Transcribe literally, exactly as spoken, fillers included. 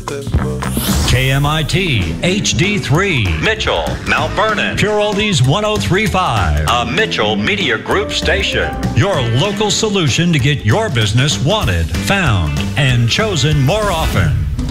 nothing but K M I T H D three, Mitchell, Mount Vernon, Pure Oldies one oh three point five, a Mitchell Media Group station. Your local solution to get your business wanted, found, and chosen more often.